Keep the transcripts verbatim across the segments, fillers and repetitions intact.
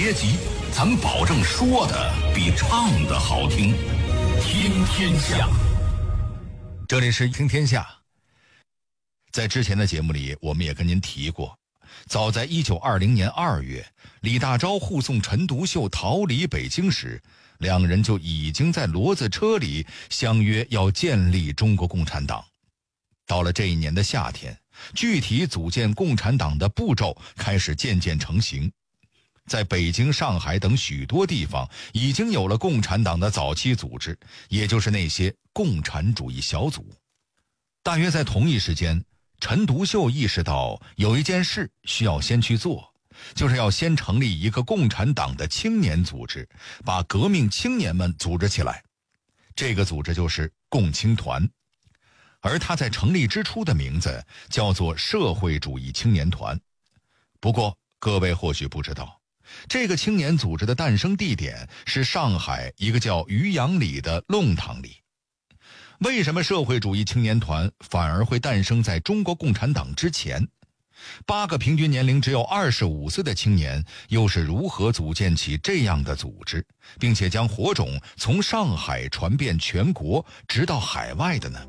别急，咱保证说的比唱的好听。听天下， 这里是听天下。在之前的节目里，我们也跟您提过，早在一九二零年二月，李大钊护送陈独秀逃离北京时，两人就已经在骡子车里相约要建立中国共产党。到了这一年的夏天，具体组建共产党的步骤开始渐渐成型。在北京、上海等许多地方已经有了共产党的早期组织，也就是那些共产主义小组。大约在同一时间，陈独秀意识到有一件事需要先去做，就是要先成立一个共产党的青年组织，把革命青年们组织起来。这个组织就是共青团，而它在成立之初的名字叫做社会主义青年团。不过各位或许不知道，这个青年组织的诞生地点是上海一个叫渔阳里的弄堂里。为什么社会主义青年团反而会诞生在中国共产党之前？八个平均年龄只有二十五岁的青年又是如何组建起这样的组织，并且将火种从上海传遍全国直到海外的呢？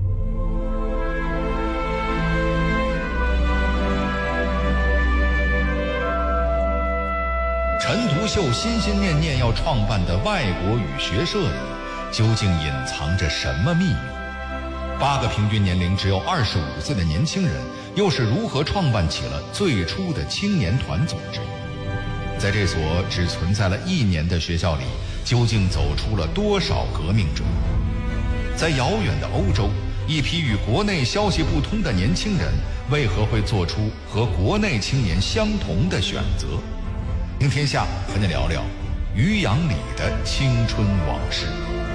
陈独秀心心念念要创办的外国语学社里，究竟隐藏着什么秘密？八个平均年龄只有二十五岁的年轻人，又是如何创办起了最初的青年团组织？在这所只存在了一年的学校里，究竟走出了多少革命者？在遥远的欧洲，一批与国内消息不通的年轻人，为何会做出和国内青年相同的选择？听天下和你聊聊渔阳里的青春往事。